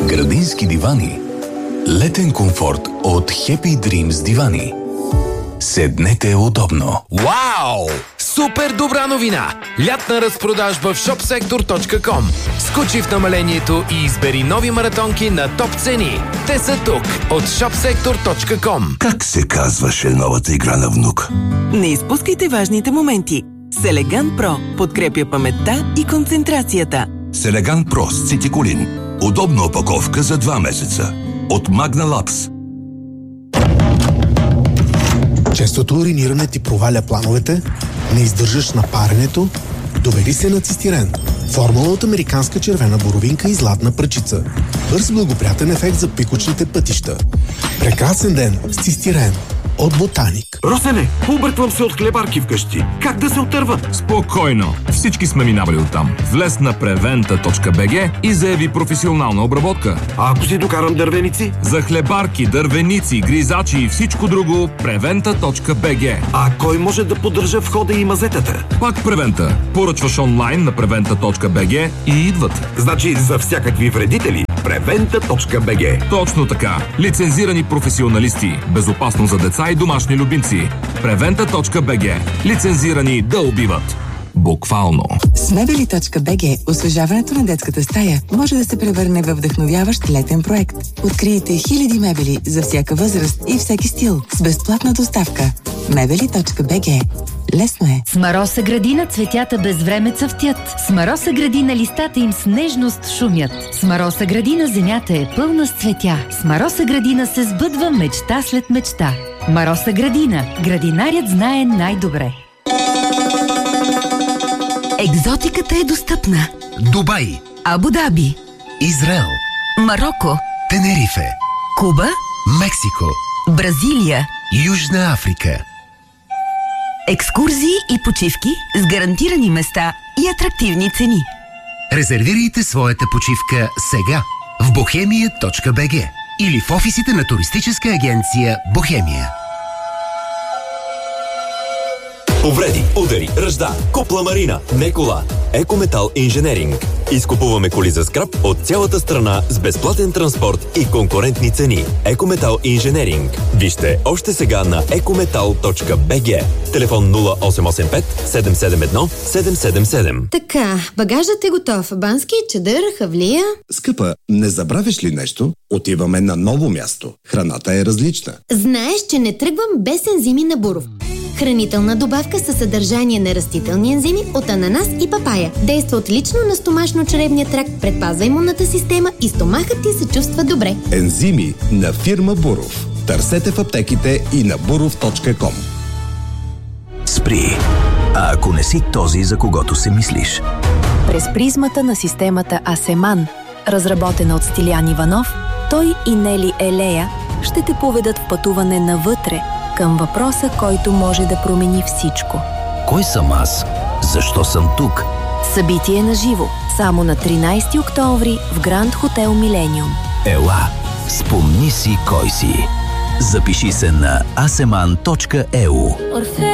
Градински дивани. Летен комфорт от Happy Dreams дивани. Седнете удобно. Вау! Супер добра новина! Лятна разпродажба в shopsektor.com. Скочи в намалението и избери нови маратонки на топ цени. Те са тук от shopsektor.com. Как се казваше новата игра на внук? Не изпускайте важните моменти. Селеган Про подкрепя паметта и концентрацията. Селеган Про с цитиколин. Удобна опаковка за 2 месеца. От Magna Labs. Честото уриниране ти проваля плановете, не издържаш на паренето, довери се на цистирен. Формула от американска червена боровинка и златна пръчица. Бърз благоприятен ефект за пикочните пътища. Прекрасен ден с цистирен от Ботаник. Росене, обърквам се от хлебарки вкъщи. Как да се отърва? Спокойно! Всички сме минавали оттам. Влез на preventa.bg и заяви професионална обработка. А ако си докарам дървеници? За хлебарки, дървеници, гризачи и всичко друго, preventa.bg. А кой може да поддържа входа и мазетата? Пак Preventa. Поръчваш онлайн на preventa.bg и идват. Значи за всякакви вредители preventa.bg. Точно така. Лицензирани професионалисти. Безопасно за деца и домашни любимци. Preventa.bg. Лицензирани да убиват. Буквално. С Мебели.bg освежаването на детската стая може да се превърне във вдъхновяващ летен проект. Открийте хиляди мебели за всяка възраст и всеки стил с безплатна доставка. Мебели.bg. Лесно е. С Мароса градина цветята без време цъфтят. С Мароса градина листата им с нежност шумят. С Мароса градина земята е пълна с цветя. С Мароса градина се сбъдва мечта след мечта. Мароса градина. Градинарят знае най-добре. Екзотиката е достъпна. Дубай, Абу Даби, Израел, Мароко, Тенерифе, Куба, Мексико, Бразилия, Южна Африка. екскурзии и почивки с гарантирани места и атрактивни цени. Резервирайте своята почивка сега в bohemia.bg или в офисите на туристическа агенция Бохемия. Повреди, удари, ръжда, купла марина, не кола. Екометал инженеринг. Изкупуваме коли за скрап от цялата страна с безплатен транспорт и конкурентни цени. Екометал инженеринг. Вижте още сега на ecometal.bg. Телефон 0885 771 777. Така, багажът е готов. Бански, чадър, хавлия. Скъпа, не забравяш ли нещо? Отиваме на ново място. Храната е различна. Знаеш, че не тръгвам без ензими на Буров. Хранителна добавка със съдържание на растителни ензими от ананас и папая. Действа отлично на стомашно-чревния тракт, предпазва имунната система и стомахът ти се чувства добре. Ензими на фирма Буров. Търсете в аптеките и на burov.com. Спри. А ако не си този, за когото се мислиш? През призмата на системата Асеман, разработена от Стилян Иванов, той и Нели Елея ще те поведат в пътуване навътре, към въпроса, който може да промени всичко. Кой съм аз? Защо съм тук? Събитие на живо, само на 13 октомври в Гранд Хотел Милениум. Ела, спомни си кой си. Запиши се на aseman.eu.